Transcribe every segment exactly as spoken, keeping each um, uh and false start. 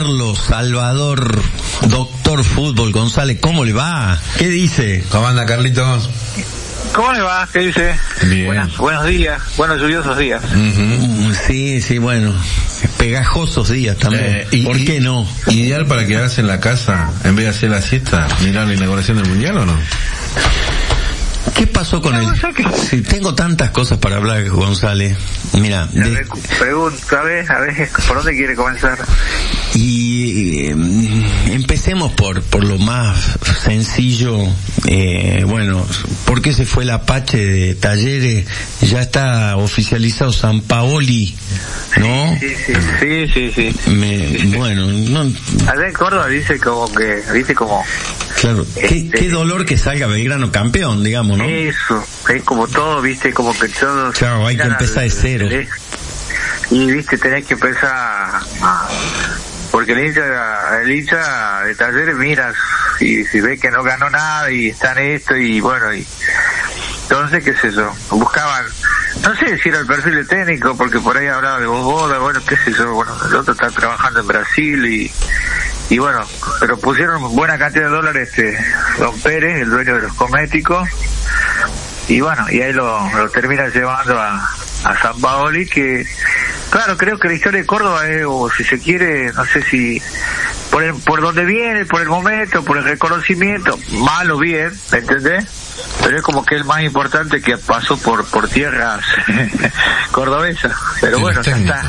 Carlos Salvador, doctor Fútbol González, ¿cómo le va? ¿Qué dice? ¿Cómo anda, Carlitos? ¿Cómo le va? ¿Qué dice? Bien. Buenas, buenos días, buenos lluviosos días. Uh-huh. Sí, sí, bueno, pegajosos días también. Eh, y, ¿Por qué no? ¿Ideal para quedarse en la casa en vez de hacer la siesta, mirar la inauguración del Mundial o no? ¿Qué pasó con no, él? Que... Sí, tengo tantas cosas para hablar, González. Mira, de... pregunta, a ver, a ver, ¿por dónde quiere comenzar? Y eh, empecemos por por lo más sencillo. Eh, bueno, ¿por qué se fue el Apache de Talleres? Ya está oficializado Sampaoli, ¿no? Sí, sí, sí, sí, sí, sí. Me, sí, sí. Bueno, no... allá en Córdoba dice como que, dice como... Claro, este... qué, qué dolor que salga Belgrano campeón, digamos, ¿no? Eso, es como todo, viste, como que todo... Claro, hay que empezar de cero. Y, viste, tenés que empezar a... Porque el hincha, el hincha de Talleres mira, y si ve que no ganó nada y está en esto y bueno, y entonces qué sé yo, buscaban, no sé si era el perfil de técnico, porque por ahí hablaba de Boboda, bueno, qué sé yo, bueno, el otro está trabajando en Brasil y y bueno, pero pusieron buena cantidad de dólares este Don Pérez, el dueño de los cosméticos, y bueno, y ahí lo, lo termina llevando a, a Sampaoli, que claro, creo que la historia de Córdoba es, o si se quiere, no sé si por el, por donde viene, por el momento, por el reconocimiento, mal o bien, ¿me entendés? Pero es como que el más importante que pasó por por tierras cordobesas. Pero bueno, ya está.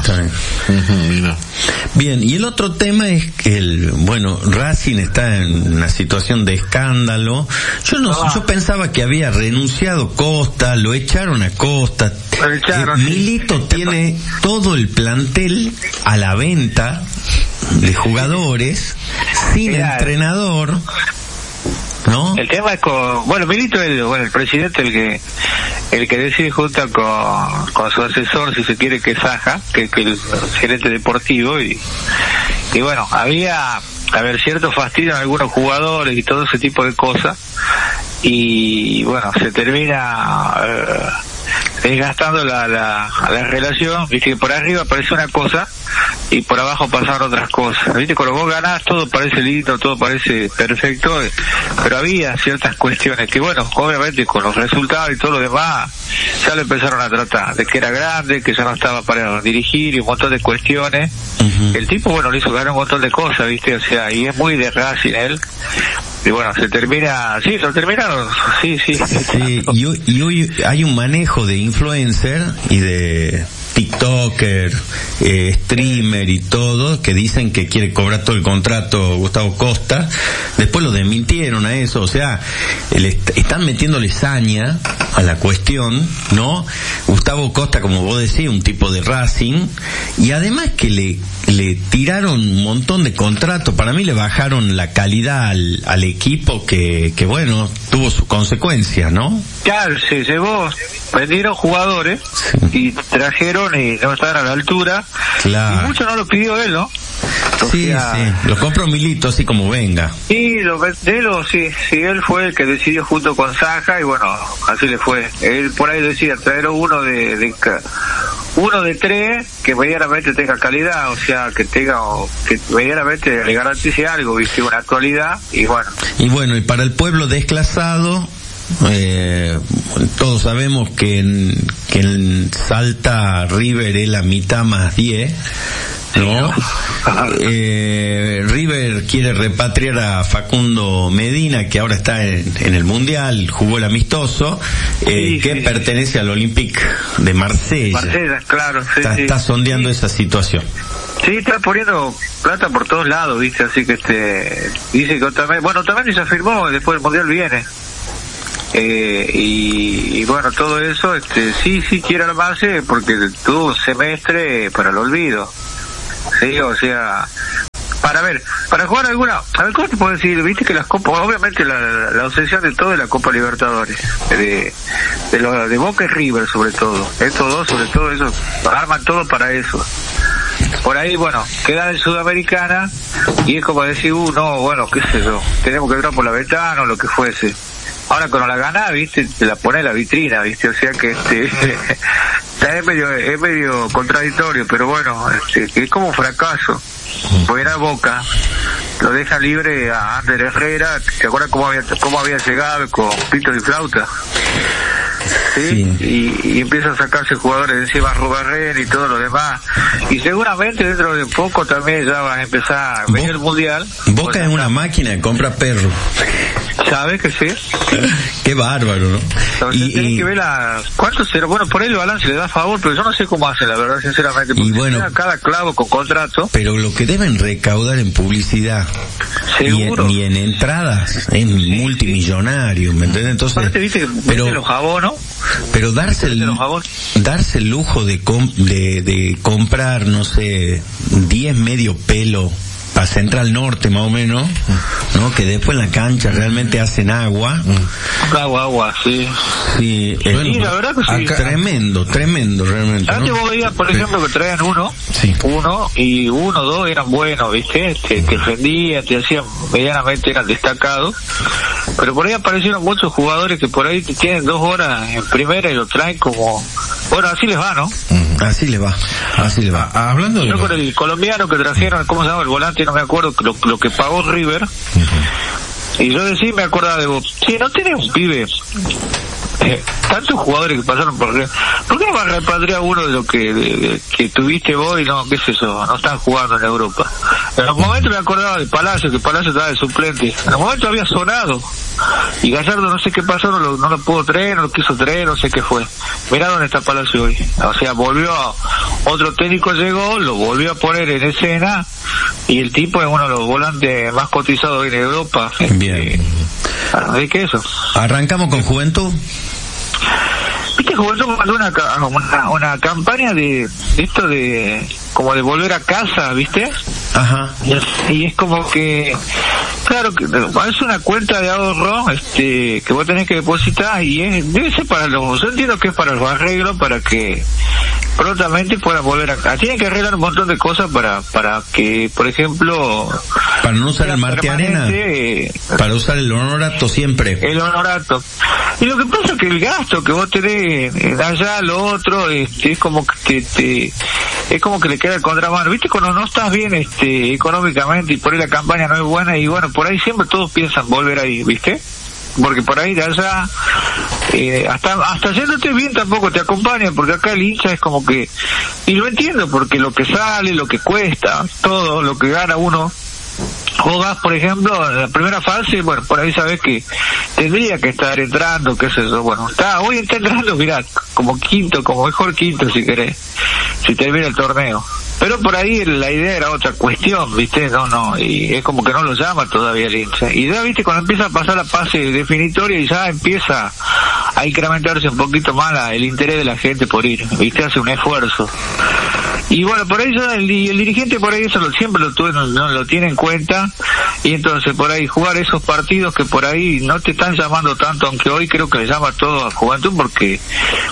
Bien, y el otro tema es que el, bueno, Racing está en una situación de escándalo. Yo no, no yo pensaba que había renunciado Costa, lo echaron a Costa. Lo echaron, eh, Milito sí. Tiene todo el plantel a la venta de jugadores, sin Mira, entrenador. ¿No? El tema es con, bueno, Milito es el, bueno, el presidente el que el que decide junto con, con su asesor, si se quiere, que Saja, que, que el gerente deportivo, y y bueno, había a ver cierto fastidio en algunos jugadores y todo ese tipo de cosas, y bueno, se termina eh, desgastando la, la, la relación, viste que por arriba parece una cosa y por abajo pasaron otras cosas, viste, cuando vos ganás todo parece lindo, todo parece perfecto, pero había ciertas cuestiones que bueno, obviamente con los resultados y todo lo demás ya lo empezaron a tratar, de que era grande, que ya no estaba para dirigir y un montón de cuestiones. Uh-huh. El tipo bueno le hizo ganar un montón de cosas, viste, o sea, y es muy de Racing él. Y bueno, se termina, sí, se terminaron, sí, sí. Sí, y hoy, y hoy hay un manejo de influencer y de TikToker, eh, streamer y todo, que dicen que quiere cobrar todo el contrato Gustavo Costa. Después lo desmintieron a eso, o sea, le est- están metiéndole saña a la cuestión, ¿no? Gustavo Costa, como vos decís, un tipo de Racing, y además que le le tiraron un montón de contratos, para mí le bajaron la calidad al, al equipo que, que bueno, tuvo sus consecuencias, ¿no? Claro, se llevó, vendieron jugadores, sí. Y trajeron y no estaban a la altura, claro. Y mucho no lo pidió él, ¿no? O sí, sea, sí, lo compró Milito así como venga. Sí, lo, de lo, sí, sí, él fue el que decidió junto con Saja y bueno, así le fue. Él por ahí decía, traer uno de, de uno de tres que medianamente tenga calidad, o sea, que tenga, que medianamente le garantice algo, viste, una actualidad, y bueno. Y bueno, y para el pueblo desclasado, eh, todos sabemos que en, que en Salta River es la mitad más diez, ¿no? eh, River quiere repatriar a Facundo Medina, que ahora está en, en el Mundial, jugó el amistoso, eh, sí, que sí, pertenece sí. al Olympique de Marsella. Marsella, claro. Sí, está, sí. está sondeando sí. esa situación. Sí, está poniendo plata por todos lados, viste, así que este dice que también, bueno, también se afirmó, después del Mundial viene. Eh, y, y bueno, todo eso, este sí, sí quiere armarse porque tuvo un semestre para el olvido. Sí, o sea, para ver, para jugar alguna, a ver, ¿cómo te puedo decir? Viste que las copas, obviamente la, la, la obsesión de todo es la Copa Libertadores, de, de, lo, de Boca y River sobre todo, estos dos sobre todo, eso, arman todo para eso. Por ahí, bueno, queda en Sudamericana y es como decir, uh, no, bueno, qué sé yo, tenemos que entrar por la ventana o lo que fuese. Ahora cuando la ganás, viste, te la pone en la vitrina, viste, o sea que este es medio es medio contradictorio, pero bueno, este, es como un fracaso. porque era Boca, lo deja libre a Ander Herrera, ¿te acuerdas cómo había, cómo había llegado con pitos y flauta? ¿Sí? Sí. Y, y empieza a sacarse jugadores de encima, Rubarren y todo lo demás, y seguramente dentro de poco también ya va a empezar a ver el Mundial. Boca es una máquina que compra perros. ¿Sabes que sí? Qué bárbaro, ¿no? Entonces y, tenés y... que ver la... ¿Cuánto será? Bueno, por ahí el balance le da favor, pero yo no sé cómo hace, la verdad, sinceramente. Porque y bueno, cada clavo con contrato. Pero lo que deben recaudar en publicidad seguro y en, y en entradas es multimillonario, ¿me entiendes? Entonces, aparte, viste, pero los jabonos, pero darse el darse el lujo de com, de, de comprar, no sé, diez medio pelo a Central Norte más o menos, ¿no? Que después en la cancha realmente hacen agua. Agua, agua, sí. Sí, sí, bueno, la verdad que sí. Acá, tremendo, tremendo realmente. Antes, ¿no? Vos veías, por ejemplo, que traían uno, sí. uno, y uno, dos eran buenos, ¿viste? Que, que rendían, te hacían, medianamente eran destacados. Pero por ahí aparecieron muchos jugadores que por ahí tienen dos horas en primera y lo traen como... Bueno, así les va, ¿no? Así les va, así les va. Ah, hablando de... Yo con el colombiano que trajeron, ¿cómo se llama? El volante, no me acuerdo, lo, lo que pagó River. Uh-huh. Y yo decía, me acordaba de vos. Sí, no tenés un pibe... Eh, tantos jugadores que pasaron por River. ¿Por qué no vas a repatriar uno de lo que de, de, que tuviste vos y no, qué es eso? No están jugando en Europa. En los momentos me acordaba de Palacio, que Palacio estaba de suplente. En los momentos había sonado. Y Gallardo no sé qué pasó, no lo, no lo pudo traer, no lo quiso traer, no sé qué fue. Mirá dónde está Palacio hoy. O sea, volvió a, otro técnico llegó, lo volvió a poner en escena, y el tipo es uno de los volantes más cotizados hoy en Europa. Bien. ¿De qué eso? Arrancamos con Juventud. Viste, Juventud mandó una, una, una campaña de, de esto de, como de volver a casa, ¿viste? Ajá. Y es, y es como que, claro, que es una cuenta de ahorro, este, que vos tenés que depositar, y es, debe ser para los, yo entiendo que es para los arreglos, para que prontamente puedan volver acá. Tienen que arreglar un montón de cosas para, para que, por ejemplo, para no usar el Marte Arena, eh, para usar el honorato siempre. El honorato. Y lo que pasa es que el gasto que vos tenés allá, lo otro, este, es como que te, te, es como que le queda el contramano. Viste, cuando no estás bien, este, económicamente, y por ahí la campaña no es buena, y bueno, por ahí siempre todos piensan volver ahí, ¿viste? Porque por ahí de allá, eh, hasta, hasta yéndote bien tampoco te acompañan, porque acá el hincha es como que, y lo entiendo, porque lo que sale, lo que cuesta, todo lo que gana uno, Jogas, por ejemplo, en la primera fase, bueno, por ahí sabes que tendría que estar entrando, qué sé yo, bueno, está, hoy está entrando, mirá, como quinto, como mejor quinto si querés, si termina el torneo. Pero por ahí la idea era otra cuestión, ¿viste? No, no, y es como que no lo llama todavía el hincha. Y ya, ¿viste? Cuando empieza a pasar la fase definitoria y ya empieza a incrementarse un poquito más la, el interés de la gente por ir, ¿viste? Hace un esfuerzo. Y bueno, por ahí ya el, el dirigente por ahí eso lo, siempre lo, no, no lo tiene en cuenta, y entonces por ahí jugar esos partidos que por ahí no te están llamando tanto, aunque hoy creo que le llama todo a Juventud, porque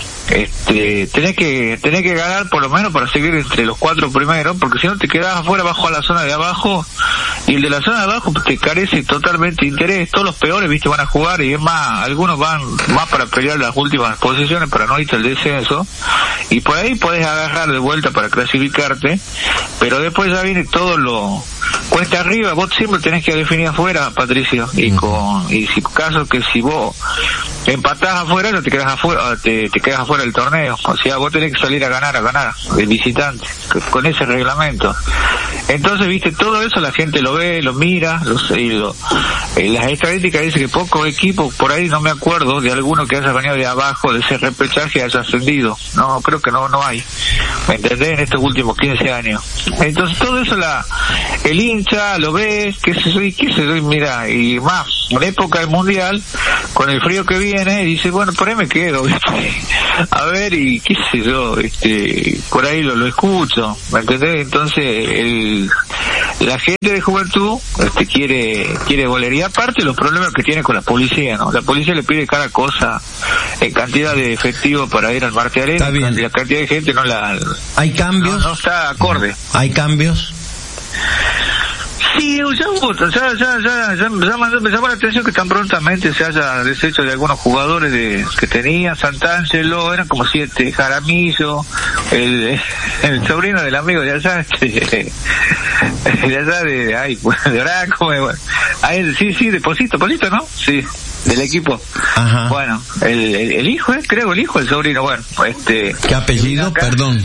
este tenés que tenés que ganar por lo menos para seguir entre los cuatro primeros, porque si no te quedás afuera, bajo a la zona de abajo, y el de la zona de abajo te carece totalmente de interés. Todos los peores, viste, van a jugar, y es más, algunos van más para pelear las últimas posiciones para no irte al descenso, y por ahí podés agarrar de vuelta para clasificarte, pero después ya viene todo lo cuesta arriba. Vos siempre tenés que definir afuera, Patricio, y con y si caso que si vos empatás afuera, no te quedas afuera, te, te quedas afuera del torneo. O sea, vos tenés que salir a ganar, a ganar, el visitante, con ese reglamento. Entonces, viste, todo eso la gente lo ve, lo mira, los, y lo, eh, las estadísticas dicen que pocos equipos, por ahí no me acuerdo de alguno que haya venido de abajo de ese repechaje haya ascendido. No, creo que no, no hay. ¿Me entendés? En estos últimos quince años. Entonces, todo eso la, el hincha lo ve, qué sé yo, y qué sé yo, y mira, y más, en época del mundial, con el frío que viene, dice, bueno, por ahí me quedo, ¿viste? A ver, y qué sé yo, este, por ahí lo, lo escucho, ¿me entendés? Entonces, el, la gente de Juventud, este, quiere, quiere volver, y aparte los problemas que tiene con la policía, ¿no? La policía le pide cada cosa en cantidad de efectivo para ir al Marte Arena, y la cantidad de gente no la... ¿Hay cambios? No, no está acorde. ¿Hay cambios? Sí, ya hubo, ya, ya, ya, ya, ya mandó, me llamó la atención que tan prontamente se haya deshecho de algunos jugadores de que tenía Santangelo, eran como siete, Jaramillo, el, el sobrino del amigo de allá, este, de allá de, ay, de Oraco, bueno, a él, sí, sí, de Posito, Posito, ¿no? Sí, del equipo. Ajá. Bueno, el, el, el hijo, eh, creo, el hijo, el sobrino, bueno, este. ¿Qué apellido? Perdón.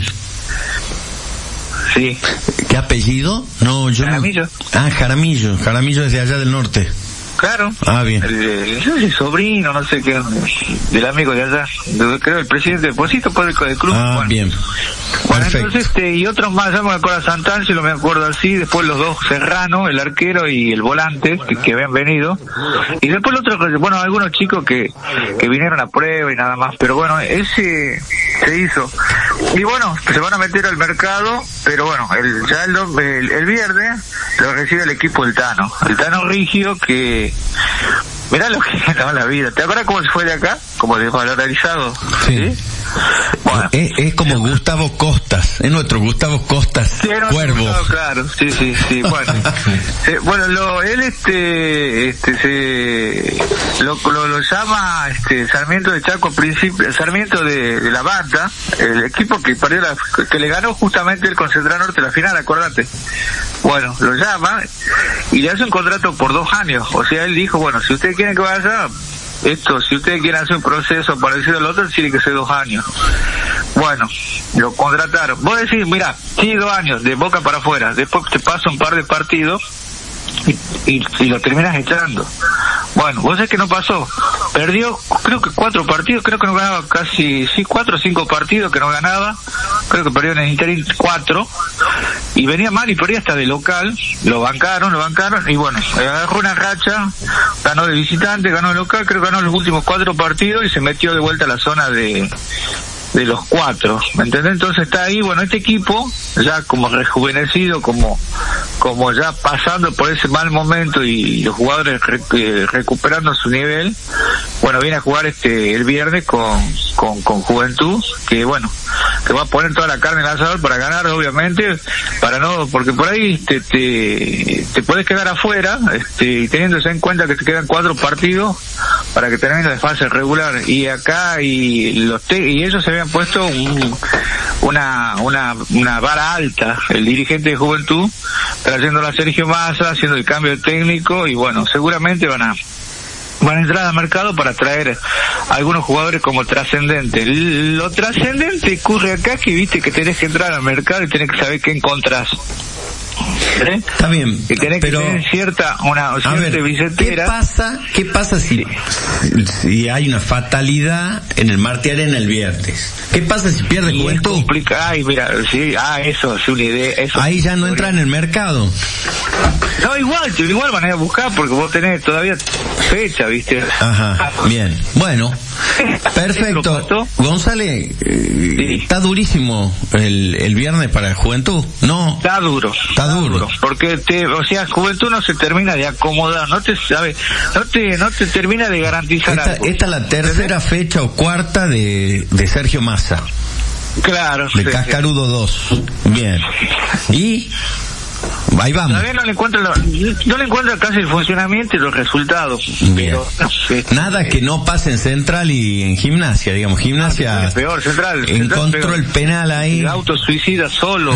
Sí. ¿Qué apellido? No, yo Jaramillo. No... Ah, Jaramillo. Jaramillo es de allá del norte. Claro. Ah, bien. El, el, el sobrino, no sé qué, del amigo de allá. Creo el presidente de Posito, por el, el club. Ah, bueno. bien. Bueno, Perfecto. entonces, este, y otros más, ya me acuerdo a Santangelo, me acuerdo así, después los dos, Serrano, el arquero y el volante, que, que habían venido, y después el otro, bueno, algunos chicos que, que vinieron a prueba y nada más, pero bueno, ese se hizo. Y bueno, se van a meter al mercado, pero bueno, el, ya el, el, el viernes lo recibe el equipo del Tano, el Tano Rigio, que mirá lo que no la vida. ¿Te acuerdas cómo se fue de acá? Como desvalorizado. Sí. ¿Sí? Bueno. Es, es como Gustavo Costas, es nuestro Gustavo Costas, Sí, no, Cuervo. No, claro, sí, sí, sí, bueno. eh, bueno, lo, él este, este, se, lo, lo, lo llama, este, Sarmiento de Chaco, principio, Sarmiento de, de la Banda, el equipo que perdió la, que le ganó justamente el Concentral Norte la final, acordate. Bueno, lo llama y le hace un contrato por dos años, o sea, él dijo, bueno, si ustedes quieren que vaya, esto, si ustedes quieren hacer un proceso parecido al otro, tiene que ser dos años. Bueno, lo contrataron. Vos decís, mira, sí, dos años, de boca para afuera. Después te pasa un par de partidos y, y, y lo terminas echando. Bueno, vos sabés que no pasó. Perdió, creo que cuatro partidos, creo que no ganaba casi, sí, cuatro o cinco partidos que no ganaba. Creo que perdió en el interín cuatro. Y venía mal y perdía hasta de local. Lo bancaron, lo bancaron. Y bueno, agarró una racha, ganó de visitante, ganó de local, creo que ganó los últimos cuatro partidos y se metió de vuelta a la zona de... de los cuatro, ¿me entendés? Entonces está ahí, bueno, este equipo, ya como rejuvenecido, como como ya pasando por ese mal momento y los jugadores re, eh, recuperando su nivel, bueno, viene a jugar este el viernes con, con, con Juventud, que bueno, que va a poner toda la carne en el asador para ganar, obviamente, para no, porque por ahí te, te, te puedes quedar afuera, este, y teniéndose en cuenta que te quedan cuatro partidos para que termine la fase regular, y acá, y los te, y ellos se habían puesto un, una, una, una vara alta, el dirigente de Juventud, trayéndolo a Sergio Massa, haciendo el cambio técnico, y bueno, seguramente van a van a entrar al mercado para traer a algunos jugadores como trascendente. Lo trascendente ocurre acá que viste que tenés que entrar al mercado y tenés que saber qué encontrás. ¿Eh? Está bien, que tenés pero que tener cierta una cierta a ver, billetera. ¿qué pasa? ¿Qué pasa si, si hay una fatalidad en el Martí Arena el viernes? ¿Qué pasa si pierde Y es Juventud? complicado. Ay, mira, sí, ah, eso es una idea. Eso Ahí ya no entra en el mercado. No, igual, igual van a ir a buscar porque vos tenés todavía fecha, ¿viste? Ajá, bien. Bueno, perfecto. González, eh, Sí. está durísimo el, el viernes para Juventud, ¿no? Está duro. Está duro. Porque te, o sea, Juventud no se termina de acomodar, no te sabe, no te, no te termina de garantizar Esta, algo. esta es la tercera fecha o cuarta de, de Sergio Massa, Claro. de sí, Cascarudo dos. Bien. Y ahí vamos. Todavía no le encuentro, lo- no le encuentro casi el funcionamiento y los resultados. Bien. Pero, no sé. Nada que no pase en Central y en Gimnasia, digamos, Gimnasia Es peor, Central. encontró Central peor. el penal ahí. El auto suicida solo.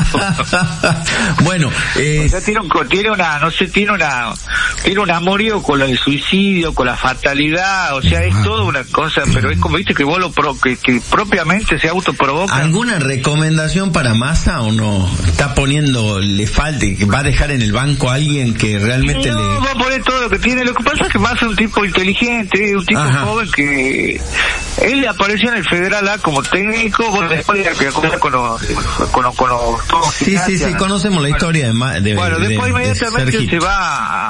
Bueno, eh, O sea, tiene, un, tiene una, no sé, tiene una, tiene un amorío con el suicidio, con la fatalidad, o sea, es toda una cosa, pero es como, viste, que vos lo, pro, que, que propiamente se autoprovoca. ¿alguna recomendación para Massa o no? Está poniendo, le falta, que va a dejar en el banco a alguien que realmente No, le... va a poner todo lo que tiene, lo que pasa es que Massa es un tipo inteligente, un tipo Ajá. joven que, él apareció en el Federal A como técnico, bueno, después de que con los, con los, con los, con los todos Sí, sí, sí, conocemos la historia de, Ma- de, Bueno, de- después de inmediatamente Sergio. se va a, a, Afuera.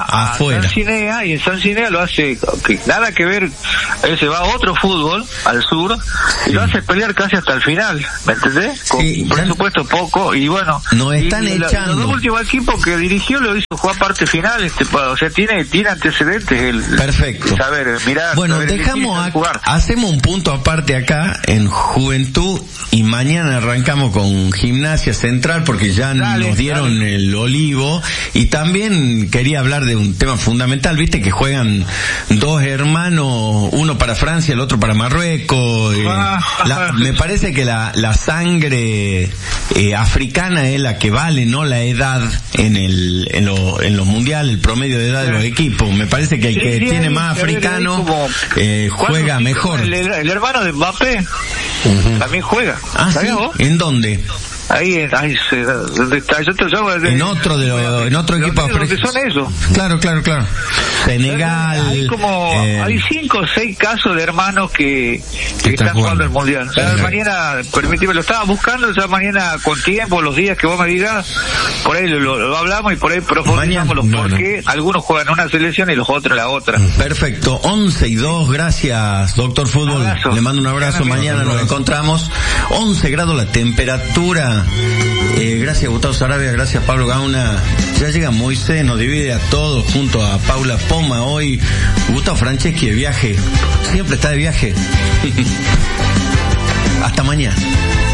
afuera. San Cinea, y en San Cinea lo hace, que nada que ver, él se va a otro fútbol, al sur, y lo hace pelear casi hasta el final, ¿me entendés? Con Sí, presupuesto poco, y bueno. Nos y, están y la- echando. Los dos últimos equipos que dirigió lo hizo jugar parte final, este, pa- o sea, tiene, tiene antecedentes el, Perfecto. el saber, mirar. Bueno, saber elegir, dejamos, saber a- jugar. hacemos un punto aparte acá en Juventud y mañana arrancamos con Gimnasia Central porque ya Dale, nos dieron dale. el olivo y también quería hablar de un tema fundamental, viste que juegan dos hermanos, uno para Francia, el otro para Marruecos. eh, Ah, la- me parece que la, la sangre eh, africana es la que vale, no la edad en el en, lo- en los mundiales, el promedio de edad de los equipos. Me parece que el Sí, que sí, tiene ahí, más a ver, ahí africano como eh, cuatro, juega cinco, mejor. El, el hermano de Mbappé también juega. Ah, sí. ¿Sabías vos? ¿En dónde? Ahí, en- ahí se, ¿dónde está? Yo te llamo de- En otro de los, en otro ¿de equipo dónde- dónde africano. son esos? Claro, claro, claro. Senegal. Hay como, eh, hay cinco o seis casos de hermanos que, que están están jugando el jugando. mundial. Ya Sí. mañana, permíteme, lo estaba buscando, ya mañana con tiempo, los días que vos me digas, por ahí lo, lo hablamos y por ahí profundizamos Mañana, los por bueno. qué algunos juegan en una selección y los otros en la otra. Perfecto, once y dos, gracias, doctor Fútbol. Abrazo. Le mando un abrazo, Gracias, mañana amigo. nos encontramos. once grados la temperatura. Eh, gracias Gustavo Sarabia, gracias Pablo Gauna. Ya llega Moisés, nos divide a todos junto a Paula Poma. Hoy Gustavo Franceschi de viaje, siempre está de viaje. Hasta mañana.